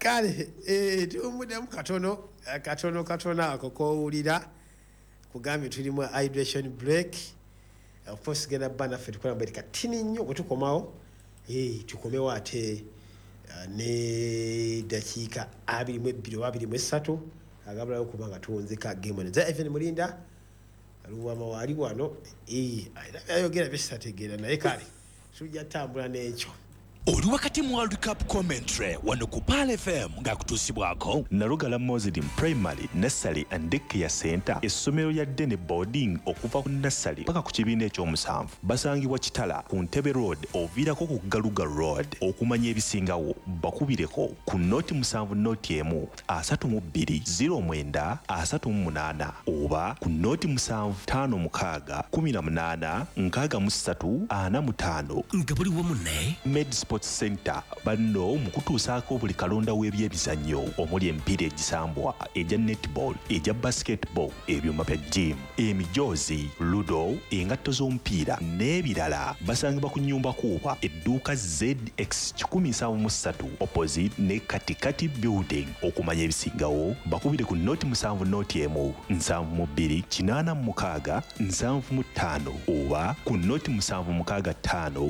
kale tumudemu katono ako kowulira kugambye tulimu hydration break. Of course genda bana fe tukola mbere katini nnyo bwe tukomawo tukomewo ate ne dakika 22 agabulayo kubanga tuwonzeka game on za even mulinda aluwama wali wano ayogera bisategeera naye kale tujja tambula n'ekyo. Oli wakati mu World Cup commentary wano ku Pal FM ngakutuusibwako Nalugala Muslim Primary Nursery and Daycare Center essomero lya Dene Boarding okuva ku nursery paka ku kibiina ekyomusanvu basangibwa Kitala ku Ntebe Road oviirako ku Galuga Road. Okumanya ebisingawo bakubireko ku noti 7 noti 1 32 09 38 oba ku noti 7 5 6 18 63 45 nga buli wamu ne Sports Center banno mukutuusaako buli kalonda w'ebyebizannyo omuli empiira egisambwa eja netball eja basketball ebyuma bya gym emijoozi ludo engatto z'omupiira n'ebirala basangibwa ku nnyumba kuuba edduuka ZX 173 opposite ne Katikati building. Okumanya ebisingawo bakubire ku noti 7 noti 1 72 86 75 oba ku noti 765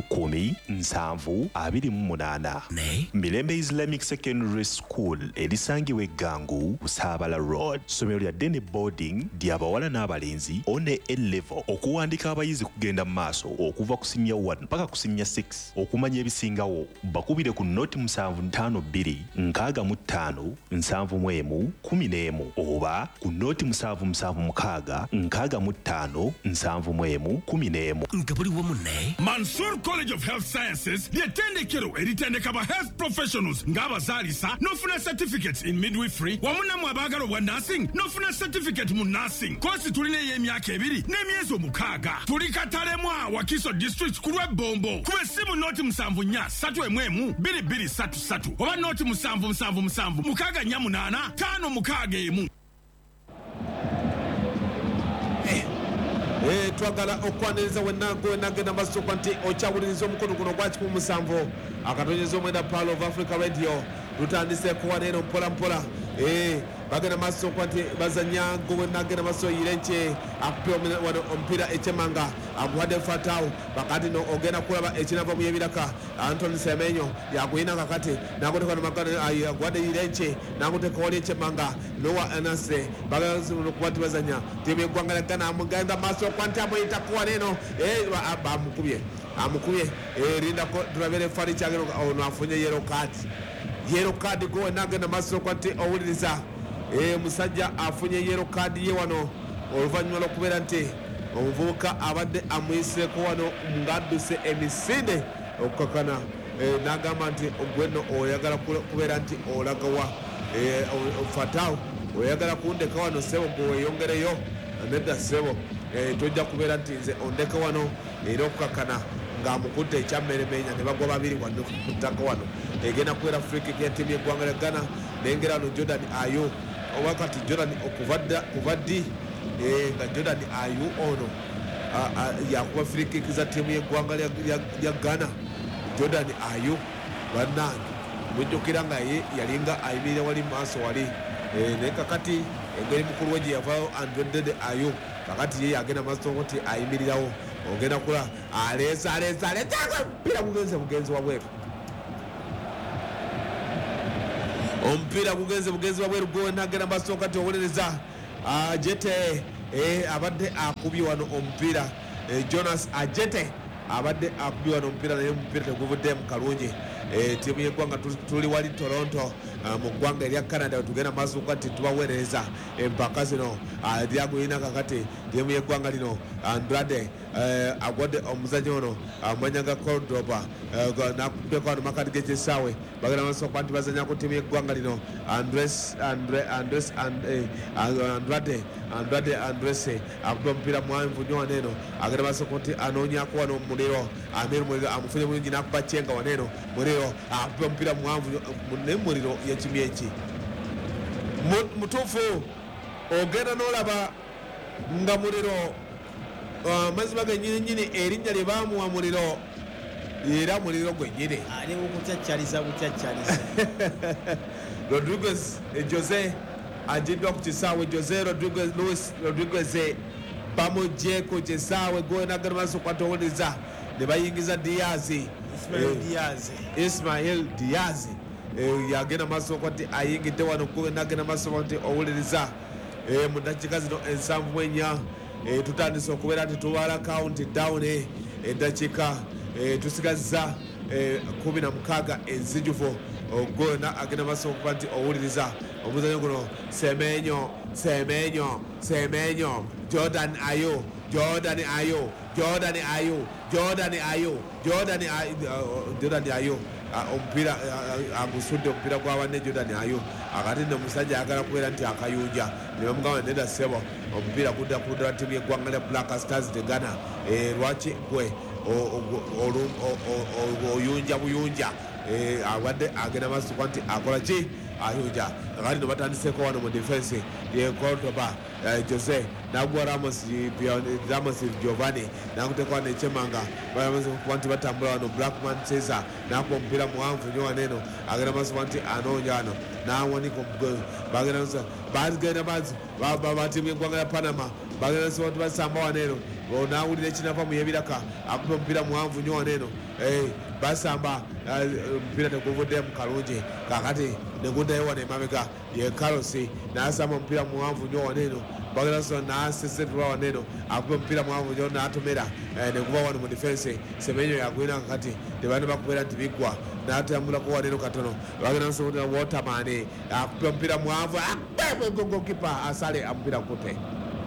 10 7 ne Mirembe Islamic Secondary School erisangibwa Gangu Busabala Road. Somero lya Dene Boarding ly'abawala n'abalenzi one A-level. Okuwandika abayizi kugenda maaso okuva ku senior 1 paka ku senior 6. Okumanya ebisingawo bakubire ku noti 752 65 71 11 oba ku noti 776 65 71 11 nga buli wamu ne Mansour College of Health Sciences ly'ettendekero eritendeka ba health professionals ng'abazaalisa n'ofuna certificates in midwifery wamu nammwe abaagala obwa nursing n'ofuna certificate mu nursing. Kosi tulina ey'emyaka 2 n'emyezi 6. Tuli Katalemwa Wakiso District ku lw'Ebombo. Kuba essimu noti 74 311 2233 oba noti 777 648 561. Twagala okwaniriza wenagenda masoko nti okyawuliriza omukono guno gwa 17 akatonyeza omwenda Pearl of Africa Radio tutandise kuwa leero mpola bagenda masoko nti bazanya gowe nagenda maso yirenche akupewa omupiira Echemanga amuwadde Fatau bakati no ogenda kulaba ekinava mu yebiraka Anthony Semenyo yakuyina kakati nakoteka magana agwadde yirenche nakoteka oli Echemanga Noah Anase bagazi okuwati bazanya timu y'eggwanga lya Ghana amugenda masoko nti amuyita kuwa neno amukubye rindako tulabere fari kyagero ono afunye yellow card gowe nagenda masoko nti owuliriza musajja afunye yellow card ye wano oluvannyuma lw'okubeera nti omuvubuka abadde amuyiseko wano ng'adduse emisinde okukakana n'agamba nti ogwenno oyagala kubeera nti olagawa Fatau oyagala kundeka wano sebo bweweyongereyo nedda sebo tojja kubeera nti nze ondeka wano era okukakana ng'amukudde ekyammeremenya ne bagwa babiri wano ku ttaka wano egenda kubeera free kick ya ttiimu y'eggwanga lya Ghana nengera no Jordan Ayew wakati Jordan okuvaddi nga Jordan Ayew ono yakuba free kick za timu y'eggwanga lya Ghana. Jordan Ayew bannange mujjukira nga ye yalinga ayimirira wali maaso wali naye kakati engeri mukulu we gye yavaayo Andrew Ayew kakati ye yagenda maaso nti ayimirirawo ogenda kula aleesa mpira bugenzi wabweru omupiira bugenzi wabweru gwe nagenda maaso kati owuliriza Ajete abadde akubye wano omupiira Jonas Ajete abadde akubye wano omupiira naye omupiira teguvudde mu kalungi. Timu y'eggwanga tuli wali Toronto mu ggwanga erya Canada tugenda maaso kati tubaweereza empaka zino lyaguyina kakati timu y'eggwanga lino Andrade agwadde omuzannyo ono amanyaga Cordoba nakubbeko wano makati g'ekisaawe bagenda maaso nti bazanyako timu y'eggwanga lino Andrade Andrese akuba omupiira mwanvu nnyo waneeno agenda maaso nti anoonyako wano muliro Amiru Muliro amufunye bulungi n'akuba Chenga waneeno Muliro akuba omupiira mwanvu ne Muliro yekimi eki mutuufu ogenda n'olaba nga Muliro mazima ge nnyini erinnya lye baamuwa Muliro era muliro gwennyini ali mukucacaliza bucacaliza Rodriguez Jose ajiddwa ku kisaawe Jose Luis Rodriguez bamugye ku kisaawe gwenagala maaso kwatowuliriza ne bayingiza Ismail Diaz yagenda maaso kwati ayingidde wano gwenagenda maaso kwati owuliriza mu dakiika zino 74 tutandise okubeera nti tuwala count down eddakiika tusigazza 16 enzijuvu ogona agenda maaso okuba nti owuliriza omuzanyo guno Semenyo Jordan Ayo omupiira agusudde omupiira gwa banne Jordan Ayo akati nno omusajja ayagala kubeera nti akayunja ne bamugamba nedda ssebo omupiira gudda ku ddala ttiimu y'eggwanga lya Black Stars tegana lwaki gwe oyunja buyunja abadde agenda maaso kwa nti akola ki ayunja akati no batandiseko wano mu defense ye Cordoba Jose nagwa Ramos Giovanni nakuteekwa nekyemanga bamaze kuba nti batambula wano Blackman Cesar nakuba omupiira muwanvu nnyo waneno agenda maaso kwa nti anoonya wano nawanika bagenda batiimu y'eggwanga lya Panama bagenda soba nti basamba waneno nawulira ekinava mu yebiraka akuba omupiira muwanvu nnyo waneno basamba omupiira teguvuddemu kalungi kakati neguddayo wano emabega ye Carlos nasamba omupiira muwanvu nnyo waneno bagenda so nasesetulwa waneno akuba omupiira muwanvu nnyo natomera neguba wano mu defense Semenyo yagwina kakati tebandi bakubeera nti biggwa natambulako waneno katono bagenda nsomotera Waterman akuba omupiira muwanvu gokipa asale omupiira kute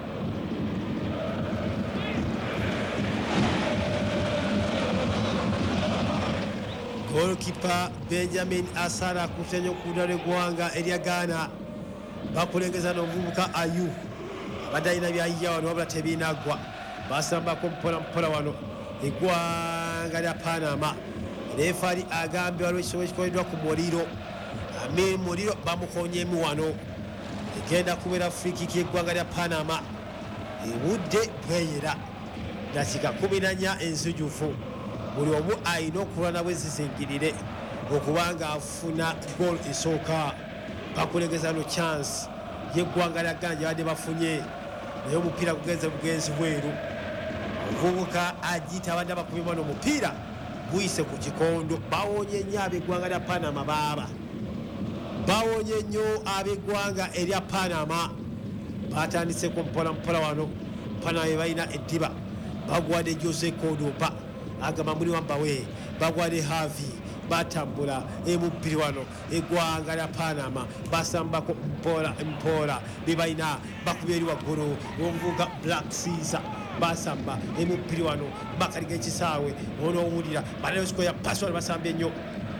goalkeeper Benjamin Asara kusenyo kudala eggwanga erya Ghana bakulengeza n'omuvubuka Ayu abadde alina byayija wano wabula tebinagwa basambako mpola wano eggwanga lya Panama refari agambye waliwo ekisobo ekikoleddwa ku muliro bamukonyemu wano egenda kubeera free kick y'eggwanga lya Panama ebudde bweyera dakiika 14 enzijuvu buli omu alina okulwana bwezizingirire okubanga afuna goal esooka bakulengeza no chance y'eggwanga lya Ghana gyebadde bafunye naye omupiira bugenzi bweru omuvubuka agiyita abadde abakubima n'omupiira guyise ku kikondo bawonye nnyo ab'eggwanga lya Panama bawonye nnyo ab'eggwanga erya Panama batandiseko mpola wano Panama balina eddiba bagwadde Jose Cordoba agamba muli wambawe bagwade Havi batambula emubbiri wano eggwanga lya Panama basambako mpola bebalina bakubya eri waggulu omuvuga Black Caesar basamba emubbiri wano bakaliga ekisaawe onoowulira banayosiko ya paswal basamba ennyo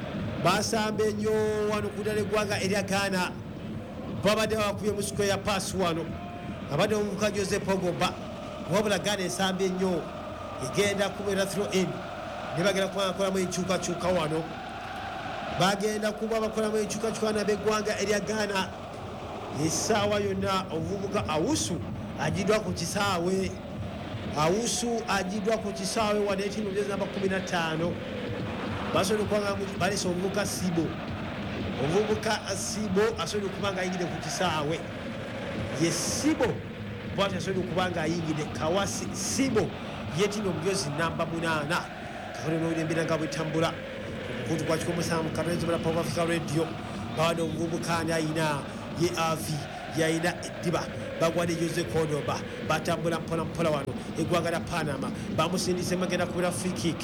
wano kudala eggwanga erya Ghana babadde bakubye musiko ya paasi wano abadde omuvuka Jose Pogoba wabula Ghana esamba ennyo egenda kubeera throw in ne bagenda kukolamu enkyukakyuka wano bagenda kuba bakolamu enkyukakyuka nab'eggwanga erya Ghana essaawa yonna omuvubuka Awusu agiddwa ku kisaawe wano etiimu byezi namba 15 basobola okubanga balesa omuvubuka Sibo asobola okuba nga ayingidde ku kisaawe ye Sibo bwati asobola okuba nga ayingidde Kawasi Sibo yetiino omugyozi namba 8 kakole n'olembera nga bwetambula omukuntu gwakikomusamu katonezibula Power Africa Radio bawadde omuvubuka ani ayina ye Avi yayina eddiba bagwadde Jose Cordoba batambula mpola wano eggwanga lya Panama bamusindisemu agenda kubeera free kick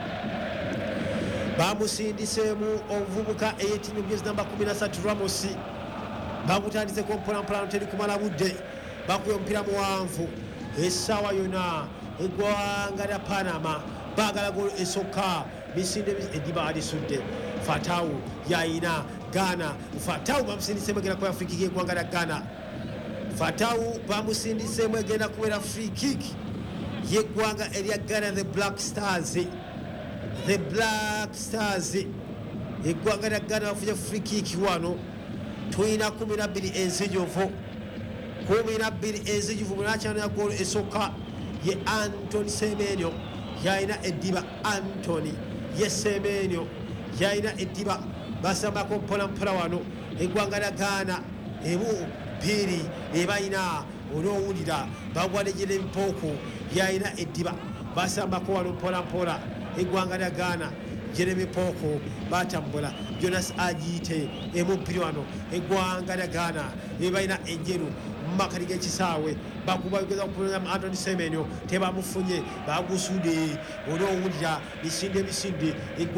bamusindisemu omuvubuka eyetiino omugyozi namba 13 Ramos bagutandiseko mpola teri kumala budde bakuya omupiira muwanvu essaawa yonna eggwanga lya Panama baagala golo esooka misinde eddiba alisudde Fatau yayina Ghana Fatau bamusindisemu egenda kubeera free kick y'eggwanga lya Ghana Fatau bamusindisemu egenda kubeera free kick y'eggwanga erya Ghana the Black Stars eggwanga lya Ghana bafunye free kick wano tulina 12 enzijuvu 12 enzijuvu munakyano ya golo esooka ye Anthony Semenyo yayina eddiba Anthony yesemenyo yaina eddiba basambako mpolampola wano eggwanga lya Ghana emu bbiri ebayina olwowulira bagwanejera empooko yaina eddiba basambako wano mpolampola eggwanga lya Ghana Jeremy Poko batambula Jonas Ajite emubbiri wano eggwanga lya Ghana ebayina enjeru mumakati g'ekisaawe bakuba bigeza okupuliza mu Anthony Semenyo tebamufunye bagusudde olwowulira misinde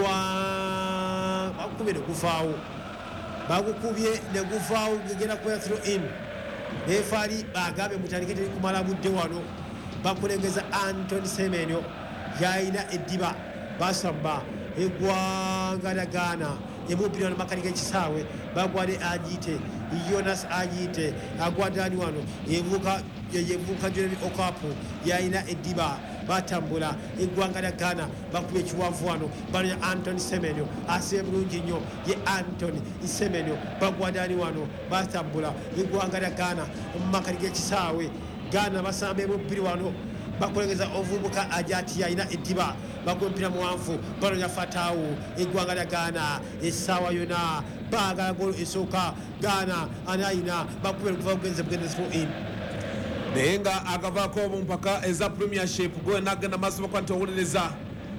bagukubye negufaawo bagukubye negufaawo gegenda kubeera through in efaali bagambye mutandike teri kumala budde wano bakulengeza Anthony Semenyo yayina eddiba basamba eggwanga lya Ghana emubbiri wano makati g'ekisaawe bagwadde Ajite Jonas Ajite agwadani wano yevuka Jeremy Okapu yayina eddiba batambula eggwanga lya Ghana bakuba ekiwanvu wano banonya Anthony Semenyo asibe bulungi nnyo ye Anthony Semenyo bagwadani wano batambula eggwanga lya Ghana mumakati g'ekisaawe Ghana basamba emubbiri wano bakulengeza ovubuka Ajati yayina eddiba bagompira muwanvu banonya Fatawu eggwanga lya Ghana essaawa yona baagala golo esooka Ghana anayina bakubera okuva bugenze through in naye nga akavaako mumpaka eza premiership gwe nagenda maaso bakuba nti owuliriza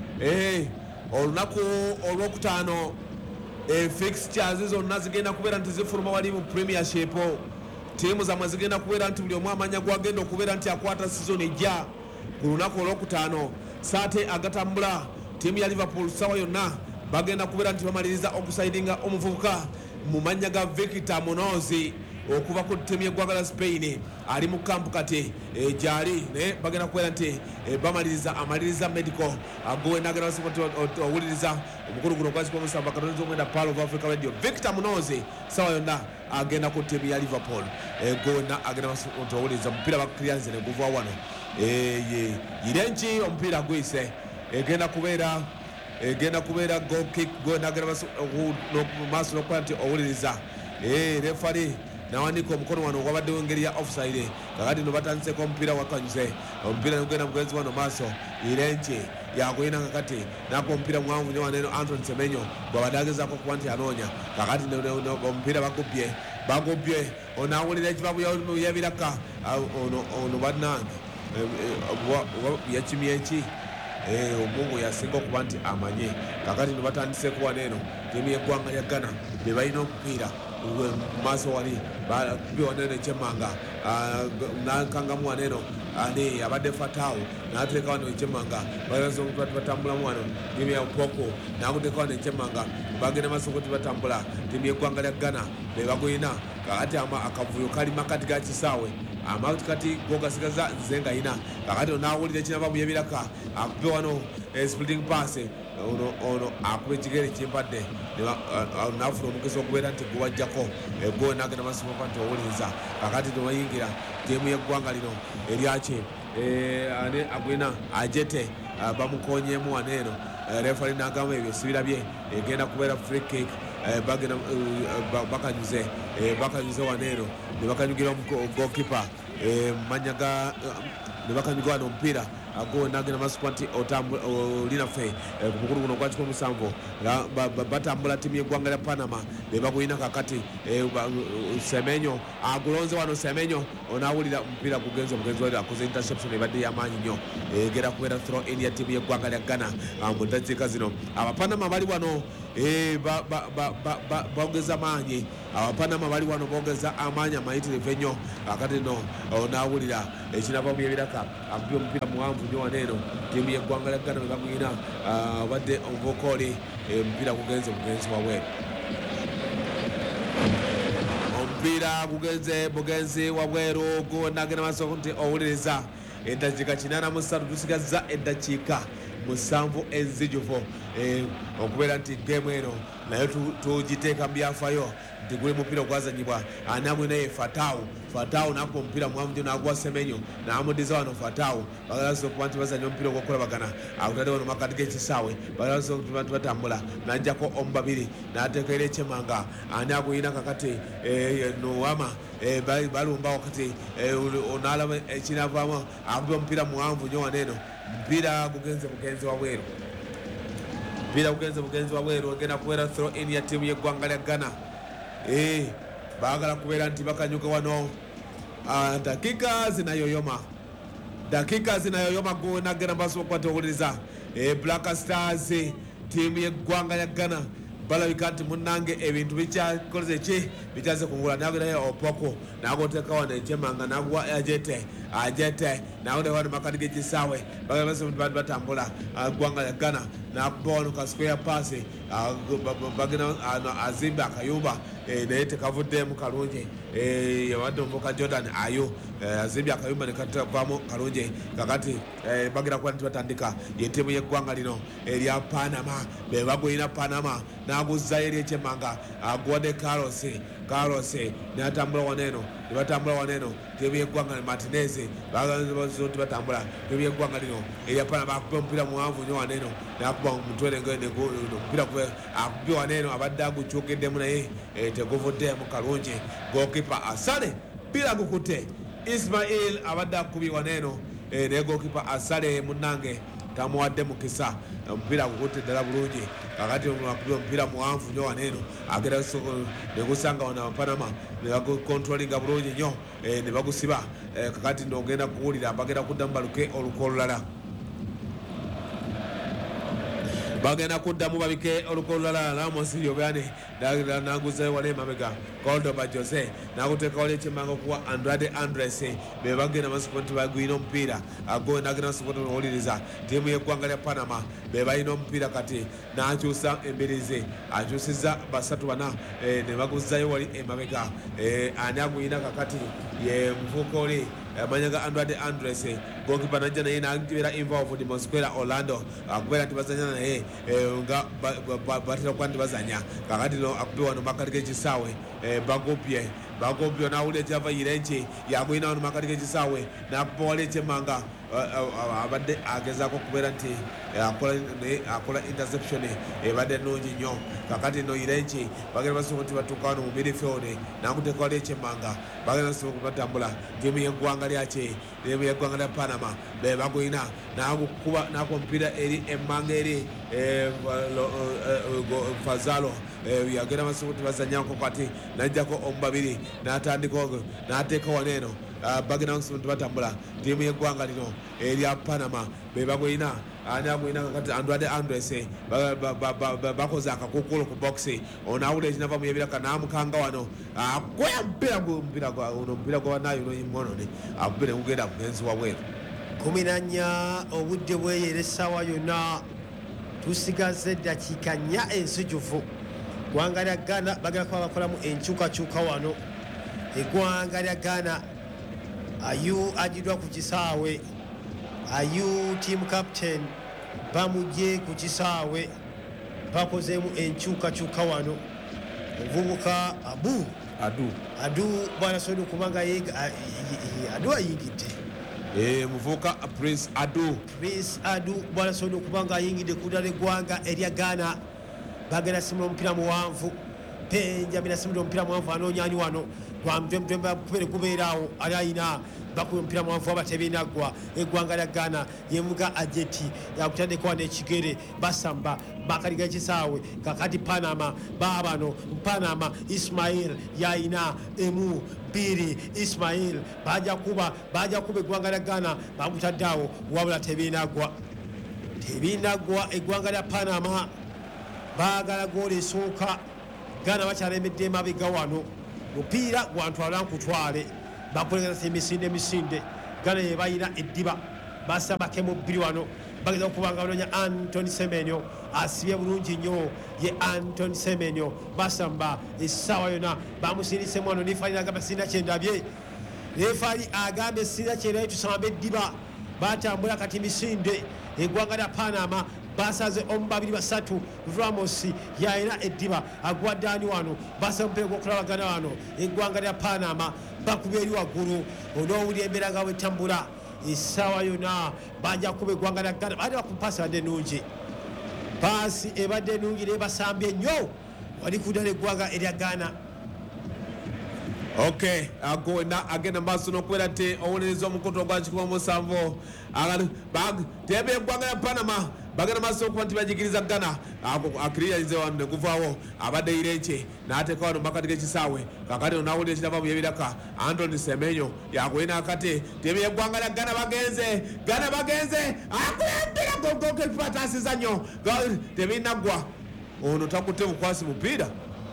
olunaku olwokutaano fixtures zonna zigenda kubeera nti zifuluma wali mu premiership tiimu zamwe zigenda kubeera nti buli omu amanya gwagenda okubeera nti akwata season ejja ku lunaku olwokutaano saate agatambula tiimu ya Liverpool sawa yonna bagenda kubeera nti bamaliriza okusayidinga omuvubuka mu mannya ga Victor Munozi okuva ku ttiimu y'eggwanga lya Spain ali mu kampu kati gyali naye bagenda kubeera nti amaliriza medical agowe nagenda owuliriza omukulu guno gwazikuba musamba katonda z'omwenda Pearl of Africa Radio Victor Munozi sawa yonna agenda ku ttiimu ya Liverpool gonna agenda owuliriza omupiira bakirianze neguva wano yirenki omupiira gwise egenda kubeera goal kick gwenagenda maaso nokukola nti owuliriza refari nawanika omukono wano wabaddewo engeri ya offside kakati no batandiseko omupiira wakanyuse omupiira nogenda mugenzi wano maaso irenki yagoyina kakati nako omupiira muwanvu nyo waneno Anthony Semenyo gwabadde agezaako okuba nti anoonya kakati omupiira bagobye onawulira ekibabu yebiraka ono bannange yakimye eki omungu yasinga okuba nti amanye kakati no batandiseko waneeno tiimu y'eggwanga lya Ghana be balina omupiira maaso wali bakubye waneeno ekyemmanga nakangamu waneeno ani abadde Fatawu nateeka wano ekyemmanga batambulamu wano tiimu ya Poko nakuteeka wano ekyemmanga bagenda maaso kuti batambula tiimu y'eggwanga lya Ghana be bagoyina kakati akavuyo kali makati ga kisaawe amauti kati gogasigaza nze nga yina kakati onawulira ekinaba buyebiraka akube wano splitting pass ono akuba ekigere kimpadde nafuna omugezi okubeera nti guwajjako gwe nagenda masimoka nti owuliriza kakati niwayingira tiimu y'eggwanga lino eryaki agwina Ajete bamukonyemu waneeno refari nagamba ebyo sibirabye egenda kubeera free kick bakanyuze waneeno nebakanyugira goalkeeper manya ga nebakanyuga wano omupiira ago nagenda masuka nti olinaffe ku mukulu guno gwakiko musanvu batambula tiimu y'eggwanga lya Panama bebaguyina kakati Semenyo agulonze wano Semenyo onawulira omupiira gugenze omugenzi wali akoze interception ebadde y'amaanyi nnyo egera kubeera throw in ya tiimu y'eggwanga lya Ghana mu ddakiika zino abapanama bali wano bogeza maanyi abapanama bali wano bogeza amaanyi amayitirivu ennyo akati no onawulira ekinava mu ebiraka akubye omupiira muwanvu nnyo waneeno tiimu y'eggwanga lya Ghana bebaguyina obadde omuvokooli omupiira gugenze mugenzi wabweru omupiira gugenze mugenzi wabweru gonagenda maaso nti owuliriza eddakiika 83 tusigazza eddakiika 7 enzijuvu okubeera nti geemu eno naye tugiteeka mu byafaayo nti guli mupiira gwazanyibwa anamwe naye Fatawu nakuba omupiira muwanvu nyo naguwa Semenyo namudiza wano Fatawu bagalaso okuba nti bazanya omupiira ogwokulabagana agutadde wano makati g'ekisaawe bagalaso okuba nti batambula najjako omu babiri nateekaera ekyemmanga ani aguyina kakati Noama balumba wakati onalaba ekinavaamu akubye omupiira muwanvu nyo waneeno omupiira gugenze mugenzi wabweru mpira bugenzi wabweru ogenda kubeera throw in ya tiimu y'eggwanga lya Ghana. Baagala kubeera nti bakanyuka wano. Dakika zinayoyoma gwe nagenda mbaso okukwata owuliriza. Black Stars tiimu y'eggwanga lya Ghana balabika nti munnange ebintu bikyakoleze ki bikyaze kungula nagerayo opoko nagoteeka wano ekyemanga naguwa ajete nagoteeka makati g'ekisaawe bagambase omuntu bandi batambula ggwanga lya Ghana nakuba wano ka square pass bagenda azimba akayumba naye tekavuddemu kalungi yawadde omuvuka Jordan ayo azimbye akayumba nekatavaamu kalungi kakati bagenda kuba nti batandika yetiimu y'eggwanga lino erya Panama bebagwina Panama naguzzayo eri ekyemanga aguwadde Carlos natambula waneeno nebatambula waneeno tiimu y'eggwanga li Martinez baganzo nti batambula tiimu y'eggwanga lino erya Panama akuba omupiira muwanvu nyo waneeno nakuba omutwe omupiira akubye waneeno abadde agukyukiddemu naye teguvuddemu kalungi gokipa asale mpira gukutte Ismail abadde akubye waneeno naye gokipa asale munnange tamuwadde mukisa omupiira gukutte ddala bulungi kakati akubye omupiira muwanvu nyo waneeno agenda negusanga wana Panama nebagukontrolinga bulungi nnyo ne bagusiba kakati nogenda kuwulira bagenda kuddamu baluke oluko olulala bagenda kuddamu babike oluko olulala Ramos Yobane naguzayo wale emabega Cordoba Jose naguteeka wali ekyemmanga okuwa Andrade Andres be bagenda masiko nti bagwina omupiira agowe nagenda masiko owuliriza tiimu y'eggwanga lya Panama be balina omupiira kati nakyusa embirize akyusizza basatu bana ne baguzayo wali emabega ani agwina kakati ye muvuuka oli amanyaga Andrade Andres gokipa najja naye nabeera involved mu square Orlando akubeera nti bazanya naye nga batera kuba nti bazanya kakati no akubye wano makati g'ekisaawe bagopye nawulira ekyava yirenki yagwina wano makati g'ekisaawe nakuba wali ekyemmanga abadde agezaako okubeera nti akola interception ebadde nnungi nnyo kakati no yirenki bagenda basobola nti batuuka wano mu midfield nakuteeka wali ekyemmanga bagenda basobola kubatambula tiimu y'eggwanga lyaki tiimu y'eggwanga lya Panama be bagwina nakuba nakuba omupiira eri emmanga eri Fazalo yagenda basobola nti bazanyako kati najjako omubabiri natandika nateeka waneeno bagenda basobola nti batambula tiimu y'eggwanga lino erya Panama be bagwina ani agwina kakati Andrade Andres bakoze akakukulu ku boxi ono awula ekinava mu yebiraka namukanga wano akwea omupiira gwabanayo noyimonone akubire kugenda mugenzi wabweru 14 obudde bweyera essaawa yonna tusigaze eddakiika 4 ensujufu eggwanga lya Ghana bagenda kuba bakolamu enkyukakyuka wano eggwanga lya Ghana ayu ajiddwa ku kisaawe ayu team captain bamugye ku kisaawe bakozeemu enkyukakyuka wano omuvubuka adu bwana sodo kubanga adu ayingidde muvubuka Prince Adu bwana sodo kubanga ayingidde kudala eggwanga erya Ghana bagenda simula omupiira muwanvu Benjamin asimula omupiira muwanvu anoonyaani wano gwamutwembe gubeeraawo ali ayina bakuba omupiira muwanvu abatebiinaggwa eggwanga lya Ghana yemuga ajeti yakutandika wano ekigere basamba makati g'ekisaawe kakati Panama baabano Panama Ismail yayina emu bbiri Ismail bajja kuba eggwanga lya Ghana bamutaddeawo wabula tebiinaggwa eggwanga lya Panama baagala goolo esooka Ghana bakyalemedde emabega wano mupiira gwantwala nkutwale bakulegeza emisinde Ghana ye bayina eddiba basabakemu bbiri wano bageza okubanga banoonya Anthony Semenyo asibye bulungi nnyo ye Anthony Semenyo basamba essaawa yonna bamusindisemu wano nefaali agamba sirina kyendabye nefaali agambe sirina kyendabye tusamba eddiba batambula kati misinde eggwanga lya Panama basaze omubabiri basatu Ramos yayina eddiba agwaddani wano basa omupiira gw'okulabagana wano eggwanga lya Panama bakuba eri waggulu onoowulira embeera nga bwetambula essaawa yonna bajja kuba eggwanga lya Ghana badde bakupaasi badde nungi paasi ebadde nungi naye basambye nnyo wali kudala eggwanga erya Ghana Okay, agenda agenda maaso n'okubeera nti owuliriza omukutu ogwa 17 tebe eggwanga lya Panama bagenda maaso okuba nti bajigiriza Ghana akiriyalize wano ne guvaawo abadde Irenche n'ateeka wano makati g'ekisaawe kakati onawulira ekirava mu byebiraka Anthony Semenyo yakwina akati tiimu y'eggwanga lya Ghana bagenze akulembera gogokekipatasisa nnyo tebinaggwa ono takutte bukwasi mupiira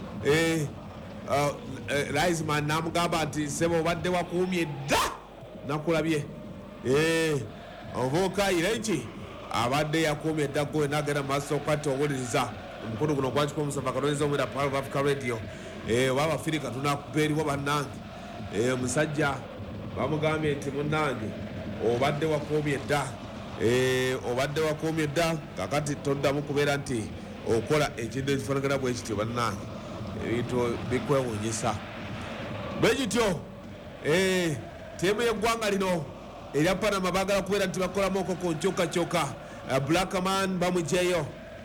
Riseman namugamba nti sebo obadde wakuumye dda nakulabye ovubuka Irenchi abadde yakuumye dda gwe nagenda maaso okwata owuliriza omukono guno gwakikuba omusava katoneza omwera Power of Africa Radio oba abafirika tunakubeeriwo bannange omusajja bamugambye nti munnange obadde wakuumye dda kakati toddamu kubeera nti okola ekintu ekifaanagana bwe kityo bannange ebintu bikwewuunyisa bwe kityo tiimu y'eggwanga lino erya Panama baagala kubeera nti bakolamu okoko nkyukakyuka Blackman bamujeyo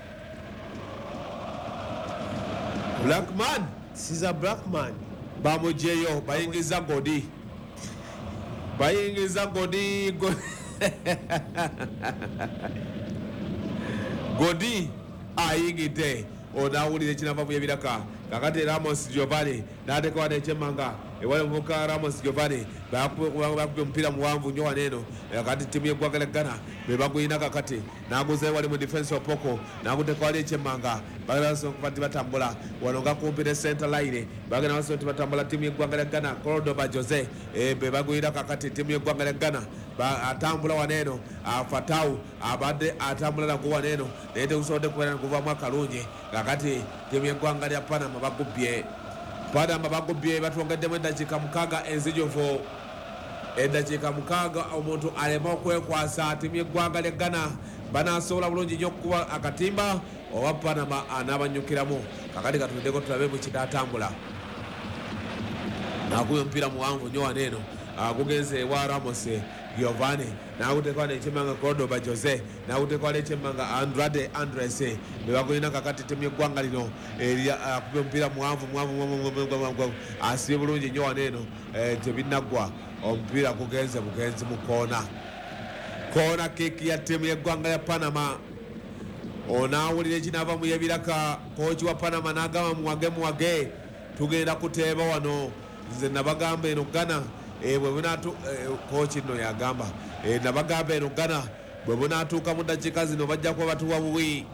Blackman bamujeyo bayingiza Godi ayingidde onawulira ekinava mu byebiraka kakati Ramos Giovanni n'ateekawo n'ekyemmanga ewali omuvubuka Ramos Giovanni bakubye omupiira muwanvu nnyo wano eno kakati ttiimu y'eggwanga lya Ghana be baguyina kakati n'aguzayo wali mu defense opoko n'aguteeka wali ekyemmanga bagenda basobola okuba nti batambula wano nga kumpi ne center line bagenda basobola nti batambula ttiimu y'eggwanga lya Ghana Cordoba Jose be baguyina kakati ttiimu y'eggwanga lya Ghana atambula wano eno Fatau abadde atambula nagwo wano eno naye tegusobodde kubeera naguvaamu akalungi kakati ttiimu y'eggwanga lya Panama bagubye batwongeddemu eddakiika 6 enzijuvu eddakiika 6 omuntu alema okwekwasa ttiimu y'eggwanga lya Ghana banaasobola bulungi nnyo okukuba akatimba oba Panama anaabanyukiramu kakati katuddeko tulabe bwe kitaatambula nakuba omupiira muwanvu nnyo wano eno gugenze ewa Ramos Giovanni naguteekwa n'ekyemmanga Cordoba Jose naguteekwa n'ekyemmanga Andrade Andres bebagulina kakati ttiimu y'eggwanga lino akubye omupiira muwanvu asibye bulungi nnyo wano eno tebinaggwa omupiira gugenze bugenzi mu koona keeki ya ttiimu y'eggwanga lya Panama onaawulira ekinaava mu yebiraka kooki wa Panama n'agamba muwage tugenda kuteeba wano nze nabagamba eno Ghana bwe bunatu kooki nno yagamba nabagamba eno Ghana bwe bunaatuuka mu ddakiika zino bajja kuba batuwa buwi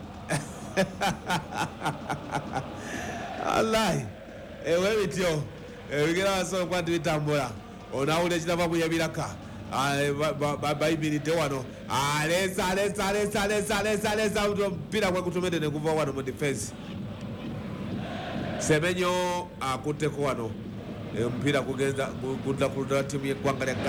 allahi ebityo bigera basobola okuba nti bitambula onaawulira ekinava mu yebiraka bayimiridde wano aleesa omupiira gwegutumedde ne guva wano mu defense Semenyo akutteko wano omupiira gugenda gudda ku ludda ttiimu y'eggwanga lya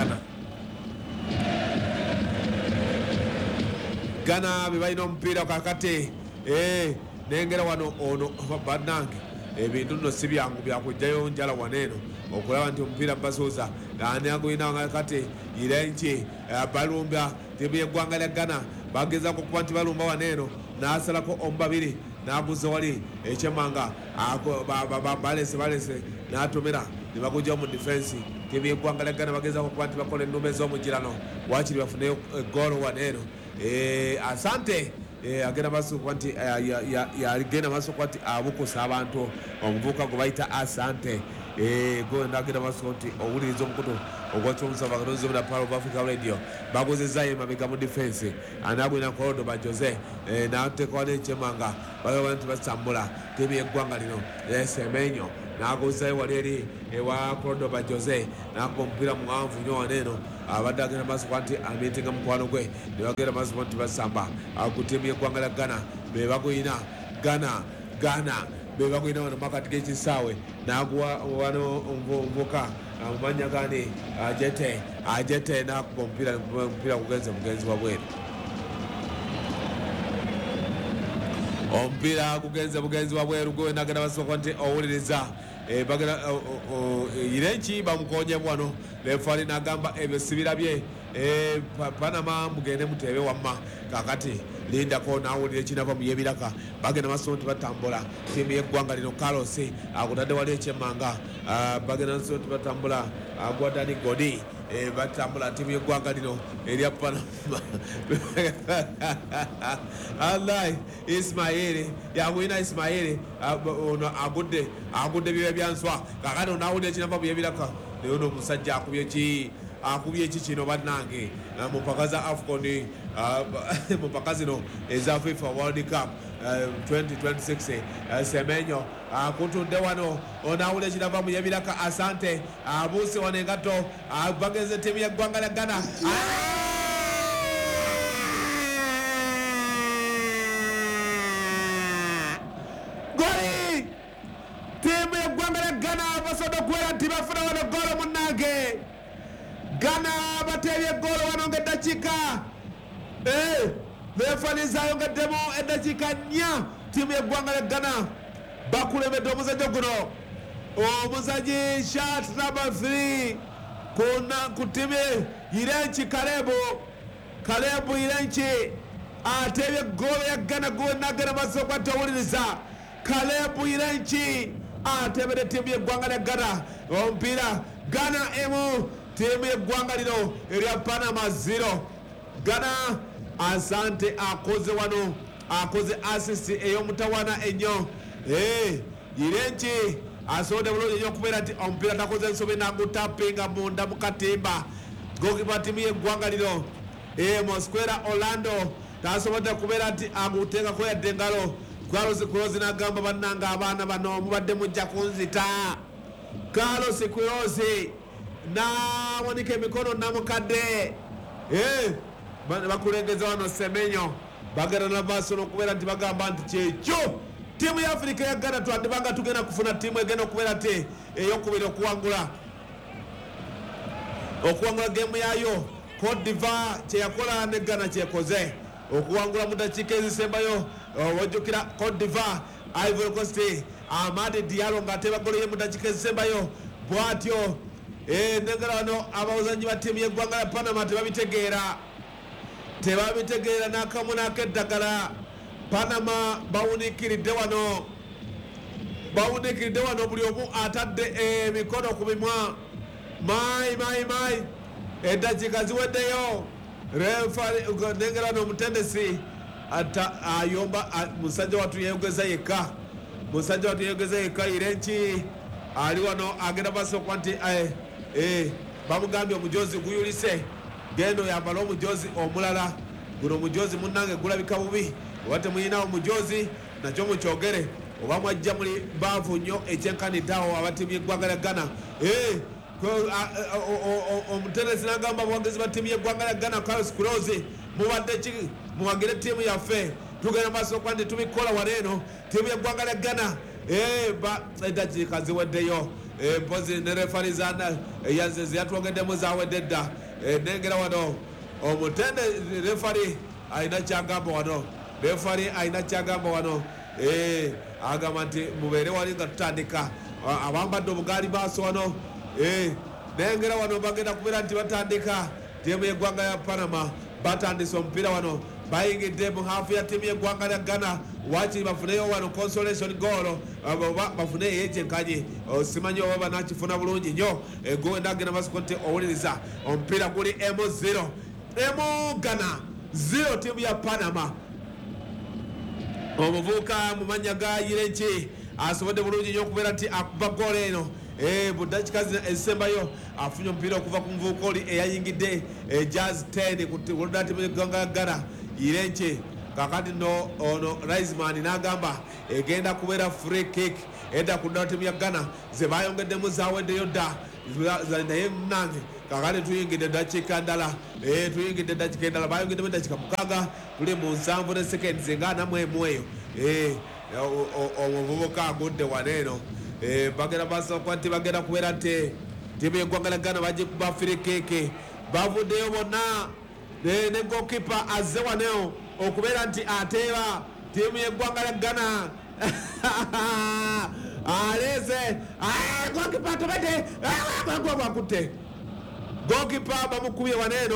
Ghana be balina omupiira kakati nengera wano ono bannange ebintu nno si byangu byakugjayo njala wano eno okulaba nti omupiira basuuza ani agulina kakati Irenchi balumba ttiimu y'eggwanga lya Ghana bagezaako okuba nti balumba wano eno n'asalako omubabiri n'aguza wali ekyemmanga balese n'atumira ne bagujjawo mu defense ttiimu y'eggwanga lya Ghana bagezaako okuba nti bakola ennumba ez'omugirano wakiri bafuneyo egoolo wano eno asante agenda maaso okuba nti yagenda maaso okuba nti abukusa abantu omuvubuka gwe bayita asante nagenda maaso nti owuliriza omukutu ogwakyomusava katonzomera Power of Africa Radio bagozezaayo emabega mu defense anagwina Cordoba Jose n'ateekawo n'ekyemmanga bagamba nti batambula ttiimu y'eggwanga lino Semenyo n'agozayo wali eri ewa Cordoba Jose n'akuba omupiira muwanvu nnyo wano eno abadde agenda maaso kuba nti amitinga mukwano gwe ne bagenda maaso kuba nti basamba ku ttiimu y'eggwanga lya Ghana be baguyina Ghana be baguyina wano makati g'ekisaawe n'aguwa wano omuvubuka mumanya gani ajete n'akuba omupiira gugenze mugenzi wabweru omupiira gugenze bugenzi wabweru gwe nagenda basoboka nti owuliriza Irenchi bamukonyemu wano lefali n'agamba ebyo sibirabye Panama mugende muteebe wamma kakati lindako n'awulira ekinava mu yebiraka bagenda maaso nti batambula ttiimu y'eggwanga lino Carlos akutadde wali ekyemmanga bagenda maaso nti batambula agwa Dani Godi batambula timu y'eggwanga lino erya Panama Allah Ismail yawina Ismail ono agudde bibe byanswa kakati onawulira ekinava byebiraka naye ono omusajja akubye ki kino bannange mu mpaka za AFCON mu mpaka zino eza FIFA World Cup 2026 Semenyo akutudde wano onawulira ekinava muyebiraka asante abuuse wano engato bageze timu y'eggwanga lya Ghana goli timu y'eggwanga lya Ghana basobola okuwera nti bafuna wano golo munnange Ghana bateebye golo wano ng'eddakiika beefaniizaayo ngaddemu eddakiika 4 timu y'eggwanga lya Ghana bakulembedde omuzannyo guno omuzannyi shat number 3 ku timu Irenchi Kalebu Irenchi ateebye golo ya Ghana gwenagera maaso kwatta owuliriza Kalebu Irenchi ateebedde timu y'eggwanga lya Ghana omupiira Ghana emu timu y'eggwanga lino erya Panama 0 Ghana asante akoze assist ey'omutawaana ennyo Irenchi asobodde bulungi nnyo okubeera nti omupiira takoze ensobi nagutapinga munda mu katimba gokipa timu y'eggwanga lino Mosquera Orlando tasobodde kubeera nti aguteekako yadde engalo Carlos Quiroz n'agamba bannanga abaana bano mubadde mujja kunzita Carlos Quiroz nawanika emikono namukadde bakulengeza wano Semenyo bagenda navaaso n'okubeera nti bagamba nti kyekyo timu ya Afrika ya Ghana twandibanga tugenda kufuna timu egenda okubeera te eyokubiri okuwangula gemu yayo Cote d'Ivoire kyeyakola ne Ghana kyekoze okuwangula mu ddakiika ezisembayo wojjukira Cote d'Ivoire Ivory Coast Amade Diallo ng'ateeba golo ye mu ddakiika ezisembayo bw'atyo nengera wano abawuzanyi ba timu y'eggwanga lya Panama tebabitegeera n'akamu n'akeddagala Panama bawunikiridde wano buli omu atadde emikono ku mimwa mayi eddakiika ziweddeyo nengera wano omutendesi ayomba musajja watu yeyogeza yekka Irenchi ali wano agenda basokwa nti bamugambye omujozi guyulise gendo yambala omujozi omulala guno omujozi munnange gulabika bubi oba temuyinawo omujozi nakyo mukyogere oba mwajja muli baavu nnyo ekyenkaniddeawo abatimu y'eggwanga lya Ghana omuteresi n'agamba abawagizi ba timu y'eggwanga lya Ghana Carlos Quiroz mubadde ki muwagire timu yaffe tugenda maaso okuba nti tubikola wano eno timu y'eggwanga lya Ghana eddakiika ziweddeyo mpozi ne refari zeyatwogeddemu zawedde dda nengera wano omutende refari alina kyagamba wano agamba nti mubeere wali nga tutandika abambadde obugaali maaso wano nengera wano bagenda kubeera nti batandika timu y'eggwanga ya Panama batandise omupiira wano bayingidde mu haafu ya timu y'eggwanga lya Ghana wakiri bafuneyo wano consolation goal bafuneyo ekyenkanyi simanyi oba banakifuna bulungi nnyo egowe ndagenda masiko nti owuliriza omupiira guli M0 Ghana 0 timu ya Panama omuvubuka mu mannya ga Irenchi asobodde bulungi nnyo okubeera nti akuba goal eno buddakiika ezisembayo afunye omupiira okuva ku muvubuka oli eyayingidde Jazz 10 ku ludda timu y'eggwanga lya Ghana Irenchi kakati ono Riseman n'agamba egenda kubeera free kick edda ku ludda timu ya Ghana ze bayongeddemu zaweddeyo dda naye munange kakati tuyingidde eddakiika endala bayongeddemu eddakiika 6 tuli mu 7 ne seconds nga 4 eyo omuvubuka agudde waneeno bagenda basooka nti bagenda kubeera nti timu y'eggwanga lya Ghana bagikuba free kick bavuddeyo bonna ne goalkeeper azze waneyo okubeera nti ateeba timu y'eggwanga lya Ghana aleze goalkeeper atobedde akutte goalkeeper bamukubye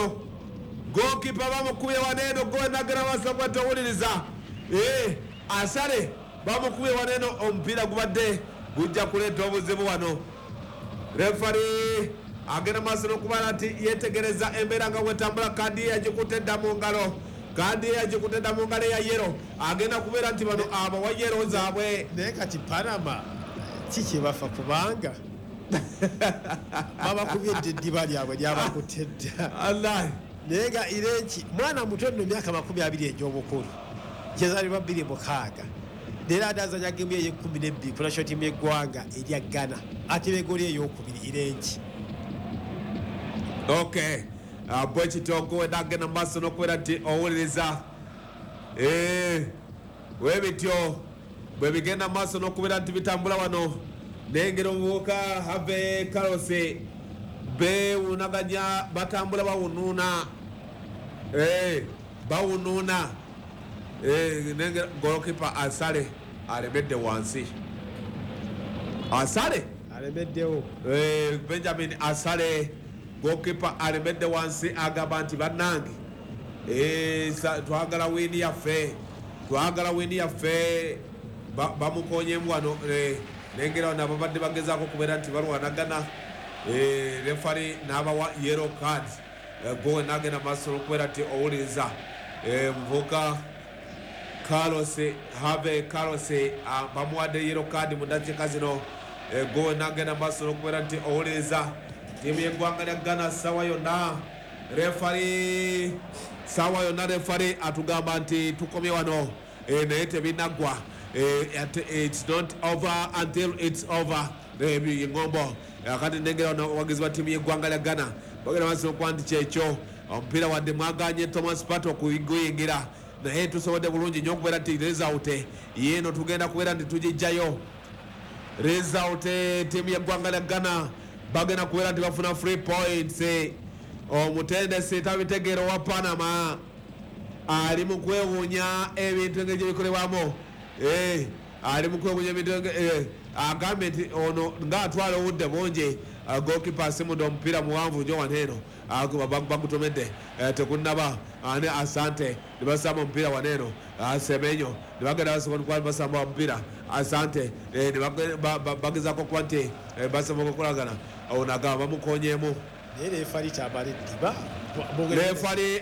waneeno gwenagera basooka nti owuliriza asale bamukubye waneeno omupiira gubadde gujja kuleeta obuzibu wano refari agenda maaso n'okuba nti yeetegereza embeera nga bwetambula. Kaadi ye yagikutte dda mu ngalo, kaadi ye yagikutte dda mu ngalo eya yero. Agenda kubeera nti bano abawa yero zaabwe. Naye kati Panama kiki bafa kubanga babakubye eddiba lyabwe lyabakutte dda. Naye nga Irenki mwana muto nno myaka 20 egy'obukulu, yazaalibwa 2006, leero adazanya gemu ye 12 ku national team y'eggwanga erya Ghana, ate begoli ey'okubiri Irenki. Okay, bwe kitoko edagenda maaso n'okubeera nti owuliriza webityo bwe bigenda maaso n'okubeera nti bitambula wano. Nengera omuvubuka Have Carlos bewunaganya batambula bawunuuna bawunuuna nengera golokipa Asale alemedde wansi, Asale alemeddewo, Benjamin Asale goalkeeper alemedde wansi agamba nti bannange twagala wini yaffe bamukonyemu wano. Nengera nabo badde bagezaako kubeera nti balwanagana, refari n'abawa yellow card. Gowe nagenda maaso n'okubeera nti owuliriza muvuka Have Carlos bamuwadde yellow card mu ddakiika zino. Gowe nagenda maaso n'okubeera nti owuliriza tiimu y'eggwanga lya Ghana sawa yonna refari atugamba nti tukomye wano, naye tebinaggwa. It's not over until it's over. Ngombo kati nengera abawagizi ba tiimu y'eggwanga lya Ghana bagenda maaso n'okuba nti kyekyo omupiira wadde mwaganye Thomas Pato okuguyingira, naye tusobodde bulungi nnyo okubeera nti result yeeno tugenda kubeera nti tugijjayo. Result tiimu y'eggwanga lya Ghana bagenda kubeera nti bafuna 3 points. Omutendesi tabitegeera owa Panama ali mu kwewuunya ebintu engeri gye bikolebwamu. Ali mu kwewuunya ebintu agambye nti ono ng'atwala obudde bungi. Goalkeeper asimudde omupiira muwanvu nnyo wano eno bagutomedde tekunnaba ani Asante ne basamba omupiira wano eno Semenyo ne bagenda basobola basamba omupiira Asante ne bagezaako okuba nti basamba okukolagana ono agamba bamukonyemu. Refari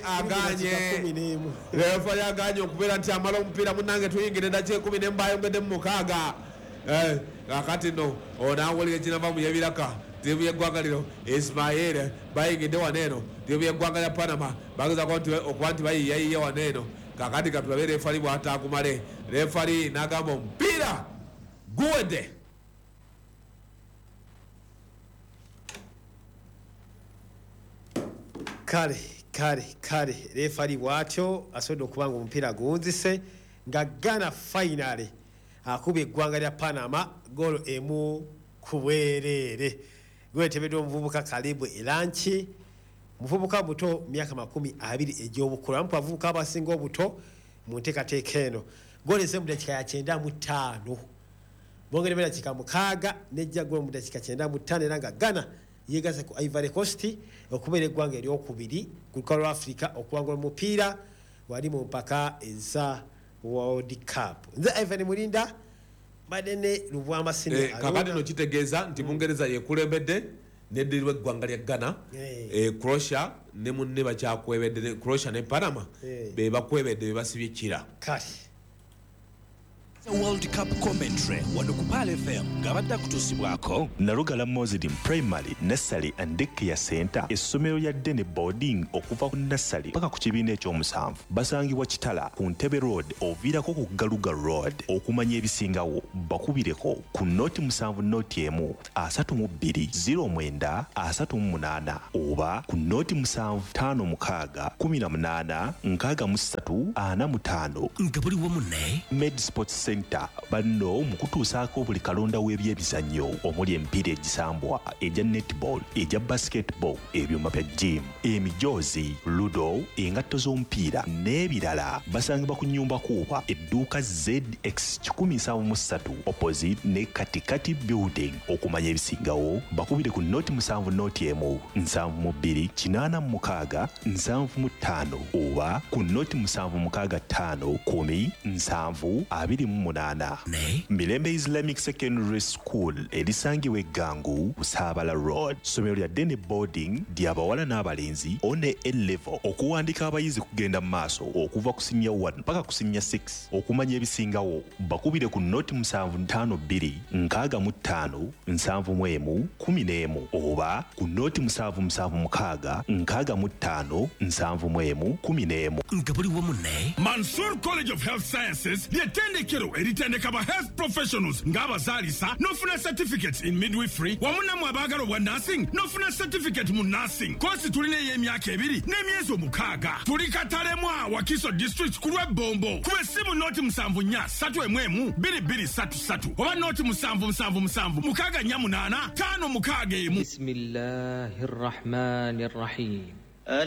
aganye okubeera nti amala omupiira munnange tuyingire eddakiika 10 mbayongeddemu 6. Kakati no ono awulira ekinava mu yebiraka tiimu y'eggwanga lino Ismail bayingidde wano eno. Tiimu y'eggwanga lya Panama bagezaako okuba nti bayiyayiye wano eno. Kakati katulabe refari bw'ataakumale. Refari n'agamba omupiira guwedde. Kale refari bw'atyo asobodde okuba nga omupiira guwunzise nga Ghana finale akubye eggwanga lya Panama goolo 1 ku bwereere. Gwetebeddwa omuvubuka Kalibu Iranki, muvubuka muto myaka 20 egy'obukulu, amu abavubuka abasinga obuto mu nteekateeka eno. Goolo eze mu ddakiika ya 95, bongere dakiika 6 nejja goolo mu ddakiika 95, era nga Ghana yeegaze ku Ivory Coast okubeera eggwanga eryokubiri ku lukalu lwa Africa okuwangula omupiira wali mu mpaka eza World Cup. Nze Ivan Mulinda badene Lubwama Sine kakati no kitegeeza nti Bungereza yekulembedde neddirwa eggwanga lya Ghana. Croatia ne munne bakyakwebedde, Croatia ne Panama be bakwebedde be basibye kira. Kale World Cup commentary wano ku Pal FM ngabadde kutuusibwako Narugala Mozidi Primary, Nursery and Daycare Center, essomero lya Dene Boarding okuva ku Nursery paka ku kibiina ekyomusanvu. Basangibwa Kitala ku Ntebe Road oviirako ku Galuga Road. Okumanya ebisingawo bakubireko ku noti 7 noti 1 32 09 38 oba ku noti 7 56 18 63 45 nga buli wamu ne Med Sports Center banno mukutuusaako buli kalonda w'ebyebizannyo omuli emipiira egisambwa, egya netball, egya basketball, ebyuma bya gym, emijoozi, ludo, engatto z'omupiira n'ebirala. Basangibwa ku nnyumba kuuba edduuka ZX 173 opposite ne Katikati building. Okumanya ebisingawo bakubire ku noti 7 noti 1 72 86 75 oba ku noti 765 10 7 20 8 Mirembe Islamic Secondary School erisangibwa Eggangu Busabala Road. Ssomero lya Dene Boarding ly'abawala n'abalenzi one A-level okuwandika abayizi kugenda mu maaso okuva ku senior 1 mpaka ku senior 6 okumanya ebisingawo bakubire ku noti 752 65 71 11 oba ku noti 776 65 71 11 Ngabuli wamune Mansour College of Health Sciences ly'ettendekero eritendeka ba health professionals ng'abazaalisa n'ofuna certificates in midwifery wamunamu abaagala obwa nursing n'ofuna certificate mu nursing kosi tulina ey'emyaka 2 n'emyezi 6 tuli Katalemwa Wakiso district ku lw'Ebombo kuba essimu noti 74 311 2233 oba noti 777 648 561 Bismillahir Rahmanir Rahim.